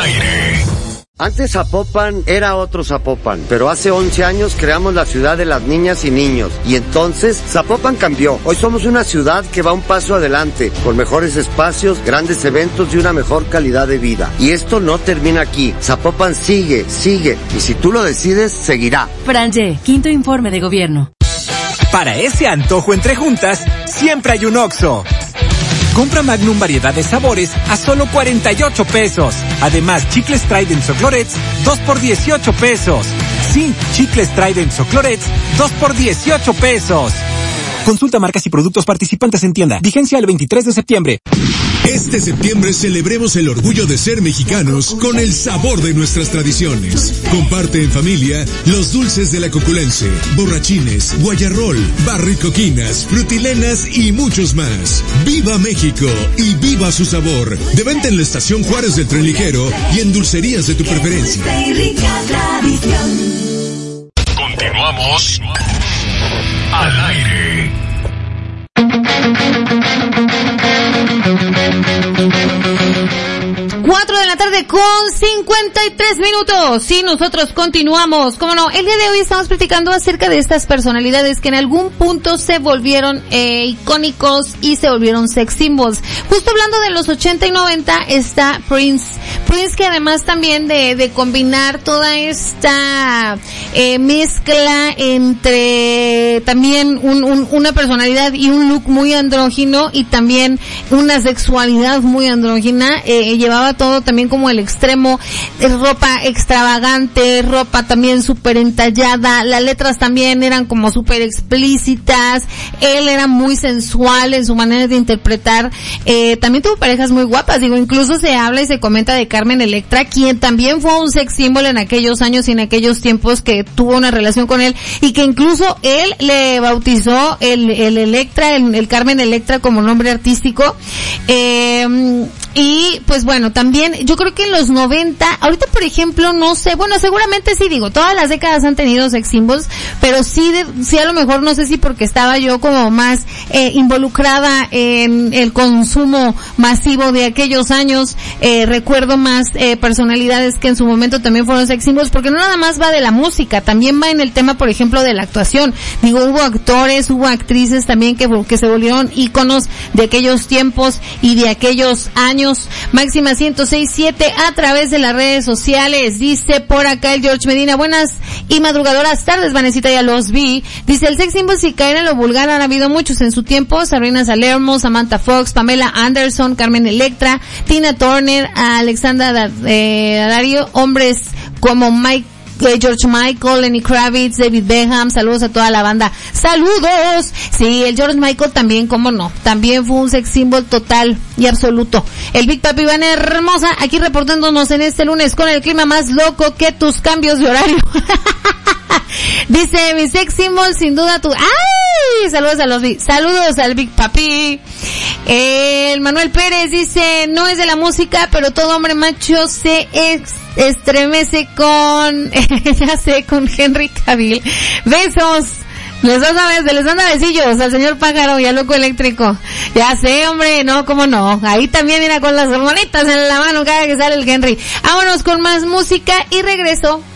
aire. Antes Zapopan era otro Zapopan, pero hace 11 años creamos la ciudad de las niñas y niños. Y entonces Zapopan cambió. Hoy somos una ciudad que va un paso adelante, con mejores espacios, grandes eventos y una mejor calidad de vida. Y esto no termina aquí. Zapopan sigue. Y si tú lo decides, seguirá. Franje, quinto informe de gobierno. Para ese antojo entre juntas, siempre hay un Oxxo. Compra Magnum variedad de sabores a solo 48 pesos. Además, chicles Trident o Clorets, 2 por 18 pesos. Sí, chicles Trident o Clorets, 2 por 18 pesos. Consulta marcas y productos participantes en tienda. Vigencia el 23 de septiembre. Este septiembre celebremos el orgullo de ser mexicanos con el sabor de nuestras tradiciones. Comparte en familia los dulces de la Coculense, borrachines, guayarrol, barricoquinas, frutilenas y muchos más. ¡Viva México y viva su sabor! De venta en la Estación Juárez del Tren Ligero y en dulcerías de tu preferencia. Continuamos al aire. 4 de la tarde con 53 minutos. Sí, nosotros continuamos. Cómo no, el día de hoy estamos platicando acerca de estas personalidades que en algún punto se volvieron icónicos y se volvieron sex symbols. Justo hablando de los 80 y 90 está Prince, que además también de combinar toda esta mezcla entre también una personalidad y un look muy andrógino y también una sexualidad muy andrógina, llevaba todo también como el extremo, ropa extravagante, ropa también súper entallada, las letras también eran como súper explícitas, él era muy sensual en su manera de interpretar, también tuvo parejas muy guapas, digo, incluso se habla y se comenta de Carmen Electra, quien también fue un sex symbol en aquellos años y en aquellos tiempos, que tuvo una relación con él y que incluso él le bautizó el Electra, el Carmen Electra como nombre artístico. Y pues bueno, también yo creo que en los 90, ahorita por ejemplo, no sé, bueno, seguramente sí, digo, todas las décadas han tenido sex symbols, pero sí a lo mejor, no sé si porque estaba yo como más involucrada en el consumo masivo de aquellos años, recuerdo más personalidades que en su momento también fueron sex symbols, porque no nada más va de la música, también va en el tema, por ejemplo, de la actuación. Digo, hubo actores, hubo actrices también que se volvieron íconos de aquellos tiempos y de aquellos años. Máxima 106.7 a través de las redes sociales. Dice por acá el George Medina, buenas y madrugadoras tardes, Vanesita, ya los vi. Dice, el sex symbol, si caer en lo vulgar, han habido muchos en su tiempo: Sabrina Salerno, Samantha Fox, Pamela Anderson, Carmen Electra, Tina Turner, Alexandra Daddario, hombres como George Michael, Lenny Kravitz, David Beckham, saludos a toda la banda. ¡Saludos! Sí, el George Michael también, cómo no, también fue un sex symbol total y absoluto. El Big Papi Iván Hermosa, aquí reportándonos en este lunes con el clima más loco que tus cambios de horario. Dice, mi sex symbol, sin duda tu... ¡Ay! Saludos al Big Papi. El Manuel Pérez dice, no es de la música, pero todo hombre macho se estremece con Henry Cavill. Besos. Les manda besillos al señor Pájaro y al Loco Eléctrico. Ya sé, hombre, no, cómo no. Ahí también mira con las hormonitas en la mano cada que sale el Henry. Vámonos con más música y regreso